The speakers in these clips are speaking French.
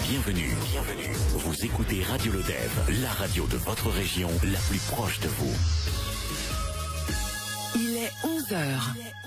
Bienvenue. Vous écoutez Radio Lodève, la radio de votre région, la plus proche de vous. Il est 11h.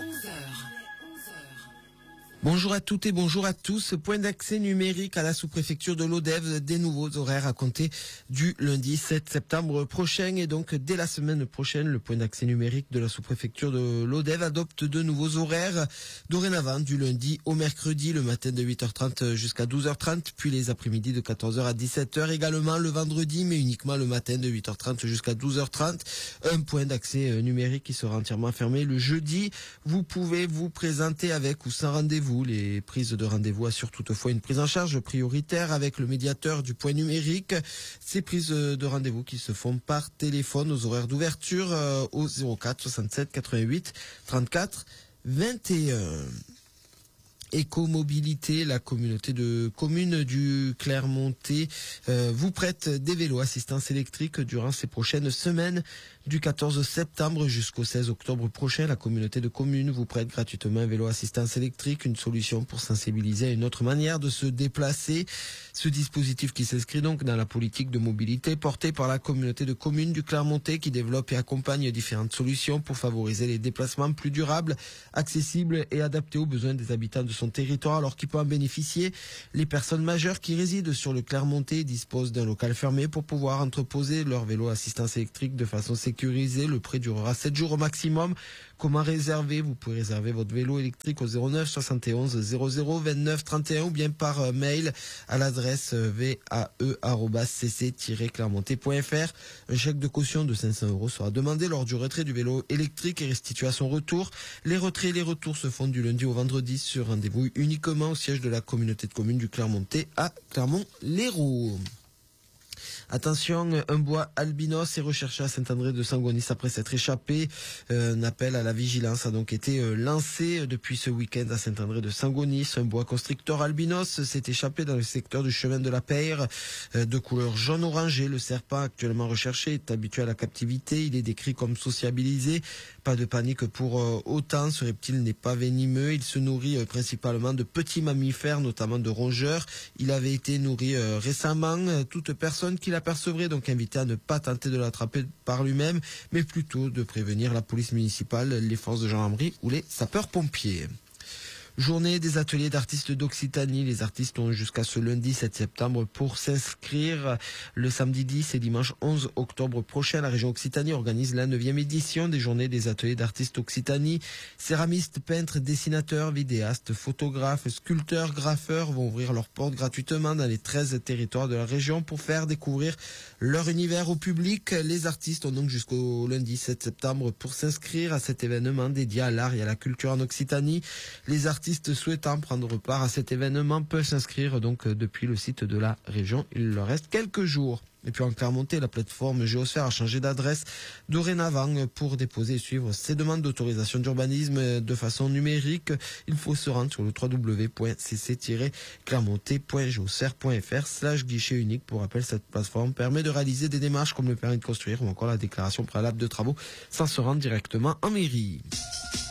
Bonjour à toutes et bonjour à tous. Point d'accès numérique à la sous-préfecture de l'Odève, des nouveaux horaires à compter du lundi 7 septembre prochain. Et donc, dès la semaine prochaine, le point d'accès numérique de la sous-préfecture de l'Odève adopte de nouveaux horaires. Dorénavant, du lundi au mercredi, le matin de 8h30 jusqu'à 12h30, puis les après-midi de 14h à 17h. Également le vendredi, mais uniquement le matin de 8h30 jusqu'à 12h30. Un point d'accès numérique qui sera entièrement fermé le jeudi. Vous pouvez vous présenter avec ou sans rendez-vous. Les prises de rendez-vous assurent toutefois une prise en charge prioritaire avec le médiateur du point numérique. Ces prises de rendez-vous qui se font par téléphone aux horaires d'ouverture au 04 67 88 34 21. Écomobilité, la communauté de communes du Clermontais vous prête des vélos assistance électrique durant ces prochaines semaines. Du 14 septembre jusqu'au 16 octobre prochain, la communauté de communes vous prête gratuitement un vélo assistance électrique, une solution pour sensibiliser à une autre manière de se déplacer. Ce dispositif qui s'inscrit donc dans la politique de mobilité portée par la communauté de communes du Clermontais qui développe et accompagne différentes solutions pour favoriser les déplacements plus durables, accessibles et adaptés aux besoins des habitants de son territoire, alors qu'il peut en bénéficier. Les personnes majeures qui résident sur le Clermontais disposent d'un local fermé pour pouvoir entreposer leur vélo assistance électrique de façon sécurisée. Le prêt durera 7 jours au maximum. Comment réserver? Vous pouvez réserver votre vélo électrique au 09 71 00 29 31 ou bien par mail à l'adresse vae@cc-clermontais.fr. Un chèque de caution de 500 € sera demandé lors du retrait du vélo électrique et restitué à son retour. Les retraits et les retours se font du lundi au vendredi sur rendez-vous uniquement au siège de la communauté de communes du Clermontais à Clermont-Lérault. Attention, un bois albinos est recherché à Saint-André-de-Sangonis après s'être échappé. Un appel à la vigilance a donc été lancé depuis ce week-end à Saint-André-de-Sangonis. Un bois constrictor albinos s'est échappé dans le secteur du chemin de la Peyre, de couleur jaune-orangé. Le serpent actuellement recherché est habitué à la captivité. Il est décrit comme sociabilisé. Pas de panique pour autant. Ce reptile n'est pas venimeux. Il se nourrit principalement de petits mammifères, notamment de rongeurs. Il avait été nourri récemment. Toute personne qui l'apercevrait donc invité à ne pas tenter de l'attraper par lui-même, mais plutôt de prévenir la police municipale, les forces de gendarmerie ou les sapeurs-pompiers. Journée des ateliers d'artistes d'Occitanie. Les artistes ont jusqu'à ce lundi 7 septembre pour s'inscrire. Le samedi 10 et dimanche 11 octobre prochain, la région Occitanie organise la 9e édition des journées des ateliers d'artistes Occitanie. Céramistes, peintres, dessinateurs, vidéastes, photographes, sculpteurs, graffeurs vont ouvrir leurs portes gratuitement dans les 13 territoires de la région pour faire découvrir leur univers au public. Les artistes ont donc jusqu'au lundi 7 septembre pour s'inscrire à cet événement dédié à l'art et à la culture en Occitanie. Les artistes souhaitant prendre part à cet événement peuvent s'inscrire donc depuis le site de la région. Il leur reste quelques jours. Et puis en Clermontais, la plateforme Géosphère a changé d'adresse dorénavant pour déposer et suivre ses demandes d'autorisation d'urbanisme de façon numérique. Il faut se rendre sur le www.cc-clermontais.geosphère.fr/guichet unique. Pour rappel, cette plateforme permet de réaliser des démarches comme le permis de construire ou encore la déclaration préalable de travaux sans se rendre directement en mairie.